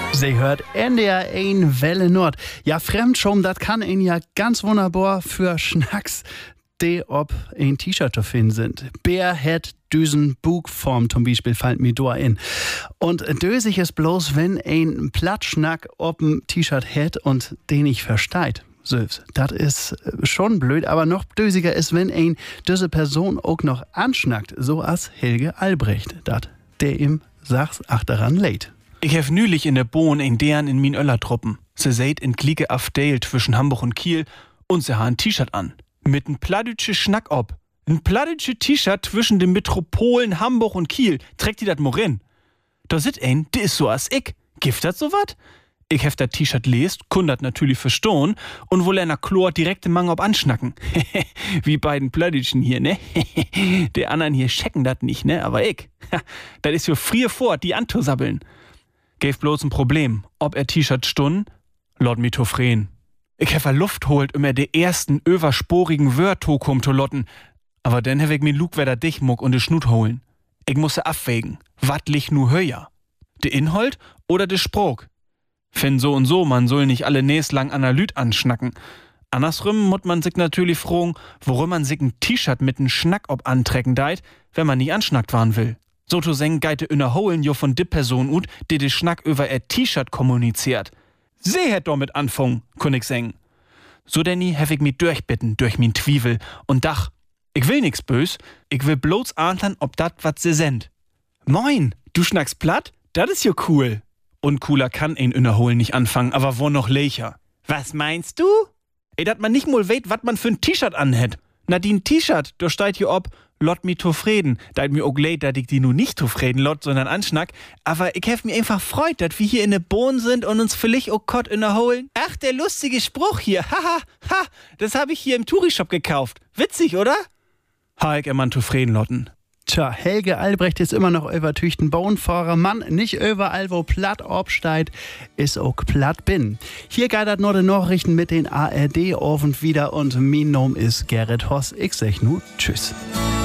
Sie hört NDR 1 Welle Nord. Ja, Fremdscham, das kann ihn ja ganz wunderbar für Schnacks, die ob ein T-Shirt zu finden sind. Bär hat düsen Bugform zum Beispiel, fällt mir da in. Und dösig ist bloß, wenn ein Plattschnack ob ein T-Shirt hat und den nicht versteht. Das ist schon blöd, aber noch dösiger ist, wenn ein diese Person auch noch anschnackt, so als Helge Albrecht, dat der ihm Sachs achteran lädt. Ich hef nülich in der Bohn in deren in min Öllertruppen. Se seht in Klieke Afdale zwischen Hamburg und Kiel und se ha ein T-Shirt an. Mit n plattdütsche Schnack ob. N plattdütsche T-Shirt zwischen den Metropolen Hamburg und Kiel. Trägt die dat Morin. Da sit ein, die is so as ich. Gift dat so wat? Ich hef dat T-Shirt lest, kun dat natürlich verstohn und wohl einer Chlor direkt im Mang ob anschnacken. Wie beiden Plattdütschen hier, ne? Die anderen hier checken dat nicht, ne? Aber ich. Dat is für frier vor, die anzusabbeln. Gäf bloß ein Problem, ob T-Shirt stun, laut mi tofren. Ich hef Luft holt, der ersten översporigen Wörter zu lotten, aber dann hef ich mir Lugwerder Dichmuck und de Schnut holen. Ich musse abwägen, wat lich nu höher? De Inhalt oder de Spruch? Fin so und so, man soll nicht alle näs lang Analyt anschnacken. Andersrum muss man sich natürlich fragen, worum man sich ein T-Shirt mit n Schnack ob antrecken deit, wenn man nicht anschnackt waren will. So zu seng geite innerholen jo von de Person ut, die de Schnack über T-Shirt kommuniziert. Sie hätt damit anfangen, kun ich seng. So denni hef ich mi durchbitten, durch min Twivel und dach, ich will nix bös, ich will bloß ahntern, ob dat wat se send. Moin, du schnackst platt? Dat is jo cool. Und cooler kann ein innerholen nicht anfangen, aber wo noch lecher. Was meinst du? Dat man nicht mal weht, wat man für n T-Shirt anhätt. Na, die n T-Shirt, da steht hier ob, lot mi zufrieden. Da hat mir auch leid, dass ich die nu nicht zufrieden lot, sondern anschnack. Aber ich hef mir einfach freut, dass wir hier in der Bohn sind und uns vielleicht auch Kott innerholen. Ach, der lustige Spruch hier. Haha, ha, das hab ich hier im Touri-Shop gekauft. Witzig, oder? Ha, ich immer zufrieden lotten. Tja, Helge Albrecht ist immer noch übertüchten Bahnfahrer. Mann, nicht überall, wo platt obsteigt, ist auch platt bin. Hier geidert nur die Nachrichten mit den ARD auf und wieder und mein Name ist Gerrit Hoss. Ich sag nu tschüss.